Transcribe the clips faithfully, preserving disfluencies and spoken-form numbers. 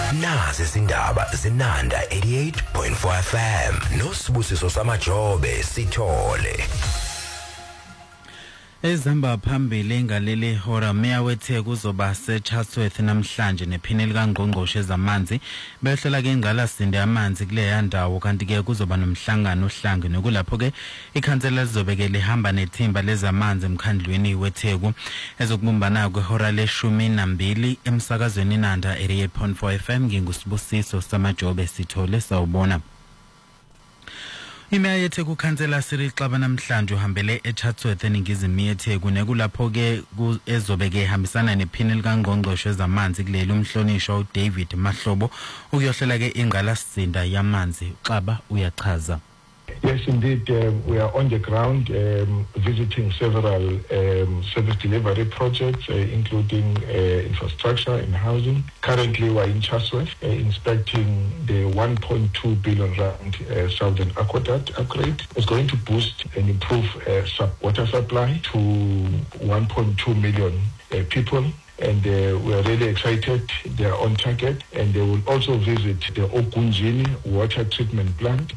Nazi izindaba zinanda eighty-eight point four F M noSibusiso Samajobe sithole. Ezamba phambili engaleli hora meya wethe kuzoba seChatsworth namhlanje nephini likangqongqoshe zamanzi behlela ke ingalasinde amanzi kule ndawo kanti ke kuzoba nomhlangano ohlange nokulapho ke ikhansela lizobeke lihamba nethimba lezamanzi emkhandlweni weTheku ezokubumbana kwehora leshumi nambili emsakazweni Nanda eighty-eight point four F M nginguSibusiso Samajobe sithole sawubona. Imeya yeTheku khansela Cyril Xaba namhlanje uhambele eChatsworth eningizimu yeTheku nekulapho ke ezobeke ehambisana nephini likangqongqoshe zamanzi kuleli umhlonisho uDavid Mahlobo ukuyohlela ke ingqalasizinda yamanzi. Xaba uyachaza. Yes, indeed, um, we are on the ground um, visiting several um, service delivery projects, uh, including uh, infrastructure and housing. Currently, we are in Chatsworth uh, inspecting the one point two billion rand uh, Southern Aqueduct upgrade. It's going to boost and improve uh, sub water supply to one point two million uh, people. And uh, we are really excited. They are on target, and they will also visit the Ogunjini water treatment plant.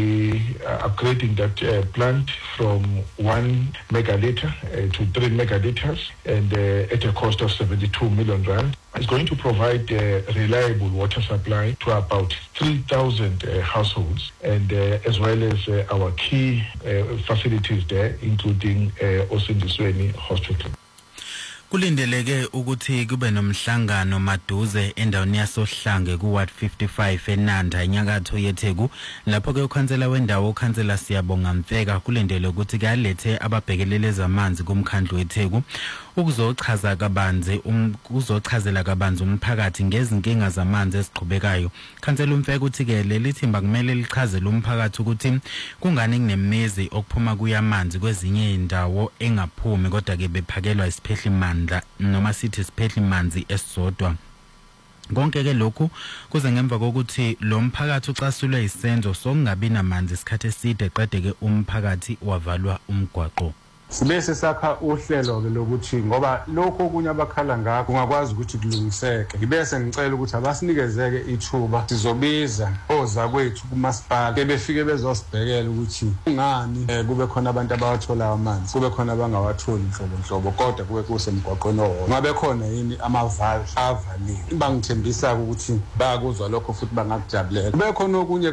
We are upgrading that uh, plant from one megaliter uh, to three megaliters, and uh, at a cost of seventy-two million rand. It's going to provide uh, reliable water supply to about three thousand uh, households, and uh, as well as uh, our key uh, facilities there, including uh, Osindisweni Hospital. Kulindeleke ukuthi kube nomhlangano maduze endaweni yasohlange ku Ward fifty-five eNanda enyakatho yeTheku lapho ke ukhansela wendawo ukhansela Siyabonga Mfeka kulindele ukuthi kalethe ababhekelele zamanzi kumkhandlu weTheku ukuzochaza kabanzi ukuzochazela kabanzi umphakathi ngezinkinga zamanzi esiqhubekayo. Khansela uMfeka uthi ke leli thimba kumele lichazele umphakathi ukuthi kungani kunemizi okuphuma kuyamanzi kwezinye indawo engaphumi kodwa ke bephakelwa isiphehlimandla noma sithi isiphehlimanzi esodwa. Konke ke lokhu kuze ngemva kokuthi lo mphakathi ucasulwe isenzo sokungabi namanzi isikhathi eside qede ke umphakathi wavalwa umgwaqo. Sibese sakha uhlelo ke lokuthi ngoba lokho kunye abakhala ngakho ungakwazi ukuthi kulungiseke. Ngibese ngicela ukuthi abasinikezeke ithuba sizobiza oza kwethu kumasipala ke befike bezosibhekela ukuthi ungani kube khona abantu abawathola amanzi kube khona abangawatholi nhlobo nhlobo kodwa kube kusemgwaqweni owodwa. Ngabe khona yini amavalve avaliwe. Bangithembisa ukuthi bayakuzwa lokho futhi bangakujabulela. Kube khona okunye